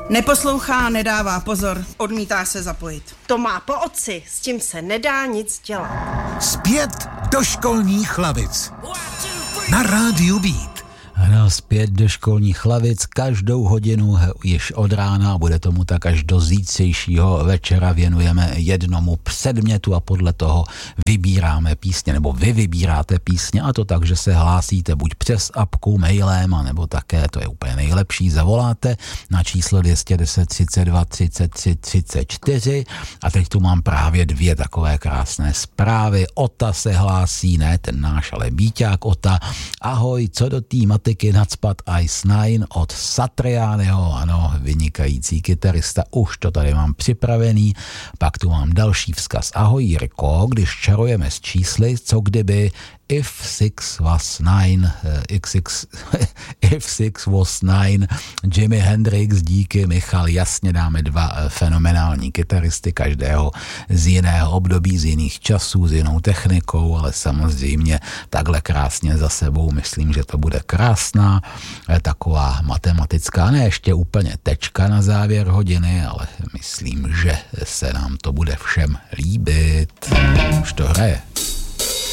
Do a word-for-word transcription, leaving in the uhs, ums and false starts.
Neposlouchá, nedává pozor, odmítá se zapojit. To má po otci, s tím se nedá nic dělat. Zpět do školních lavic. Na rádiu Beat. Ano, zpět do školních lavic každou hodinu již od rána, bude tomu tak až do zítřejšího večera věnujeme jednomu předmětu a podle toho vybíráme písně, nebo vy vybíráte písně, a to tak, že se hlásíte buď přes apku, mailem, a nebo také, to je úplně nejlepší, zavoláte na číslo dvě stě deset třicet dva třicet tři třicet čtyři a teď tu mám právě dvě takové krásné zprávy. Ota se hlásí, ne ten náš, ale Bíťák Ota. Ahoj, co do tý matiky nacpat Ice Nine od Satrianiho, ano, vynikající kytarista, už to tady mám připravený. Pak tu mám další vzkaz. Ahoj Jirko, když čarujeme s čísly, co kdyby If six was nine, X six, If six was nine, Jimi Hendrix, díky Michal, jasně dáme dva fenomenální kytaristy, každého z jiného období, z jiných časů, s jinou technikou, ale samozřejmě takhle krásně za sebou, myslím, že to bude krásná, taková matematická, ne ještě úplně tečka na závěr hodiny, ale myslím, že se nám to bude všem líbit. Už to hraje.